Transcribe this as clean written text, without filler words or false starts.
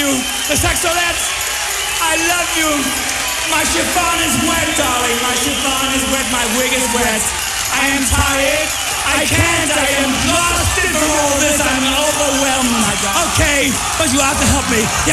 you. The saxolettes, I love you. My chiffon is wet, darling. My chiffon is wet. My wig is wet. I am tired. I can't. I am exhausted from all this. I'm overwhelmed, my God. Okay, but you have to help me. You